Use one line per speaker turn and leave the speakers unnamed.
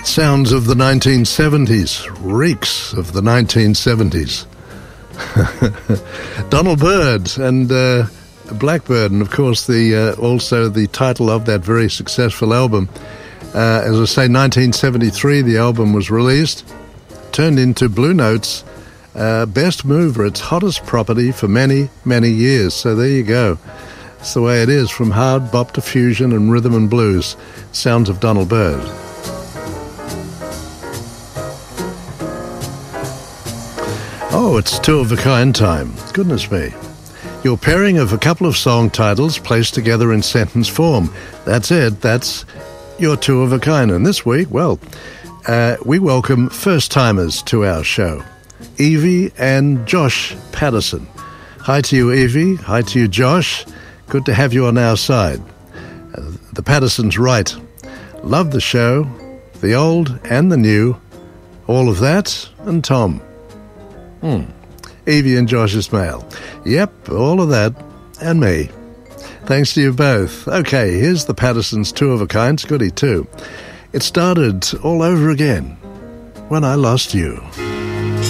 Sounds of the 1970s, reeks of the 1970s. Donald Byrd and Blackbird, and of course also the title of that very successful album. As I say, 1973 the album was released, turned into Blue Note's best mover, its hottest property for many, many years. So there you go. It's the way it is, from hard bop to fusion and rhythm and blues. Sounds of Donald Byrd. Oh, it's two-of-a-kind time. Goodness me. Your pairing of a couple of song titles placed together in sentence form. That's it. That's your two-of-a-kind. And this week, well, we welcome first-timers to our show. Evie and Josh Patterson. Hi to you, Evie. Hi to you, Josh. Good to have you on our side. The Pattersons write, love the show, the old and the new, all of that, and Tom. Evie and Josh's mail. Yep, all of that, and me. Thanks to you both. Okay, here's the Pattersons' two-of-a-kind, goody too. It started all over again when I lost you.